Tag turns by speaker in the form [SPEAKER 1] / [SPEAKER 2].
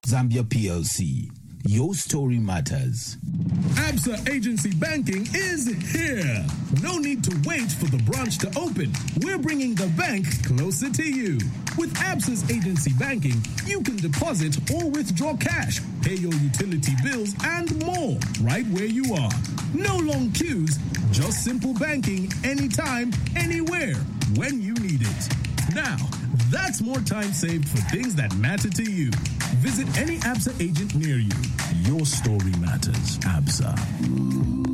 [SPEAKER 1] Zambia PLC. Your story matters.
[SPEAKER 2] Absa Agency Banking is here. No need to wait for the branch to open. We're bringing the bank closer to you. With Absa's Agency Banking, you can deposit or withdraw cash, pay your utility bills, and more right where you are. No long queues, just simple banking anytime, anywhere, when you need it. Now, that's more time saved for things that matter to you. Visit any Absa agent near you. Your story matters. Absa.